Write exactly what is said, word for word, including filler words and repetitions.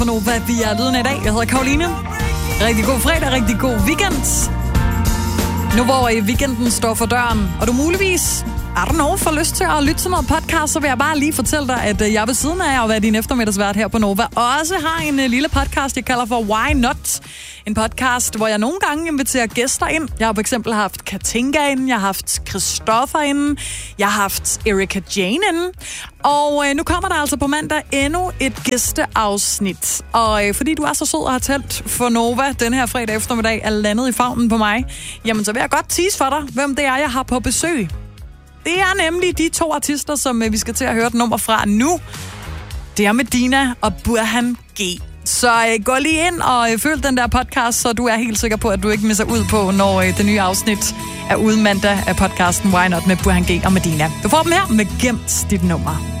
på Nova. Vi er lyden i dag. Jeg hedder Karoline. Rigtig god fredag, rigtig god weekend. Nu hvor i weekenden står for døren, og du muligvis er der nogen for lyst til at lytte til noget podcast, så vil jeg bare lige fortælle dig, at jeg ved siden af at være din eftermiddagsvært her på Nova, også har en lille podcast, jeg kalder for Why Not? En podcast, hvor jeg nogle gange inviterer gæster ind. Jeg har for eksempel haft Katinka inden, jeg har haft Christoffer inden, jeg har haft Erika Jane inden, og øh, nu kommer der altså på mandag endnu et gæsteafsnit. Og øh, fordi du er så sød og har talt for Nova den her fredag eftermiddag, er landet i favnen på mig, jamen så vil jeg godt tease for dig, hvem det er, jeg har på besøg. Det er nemlig de to artister, som øh, vi skal til at høre et nummer fra nu. Det er Medina og Burhan G. Så øh, gå lige ind og øh, følg den der podcast, så du er helt sikker på, at du ikke misser ud på, når øh, det nye afsnit er ude mandag af podcasten Why Not med Burhan G og Medina. Du får dem her med Gemt dit nummer.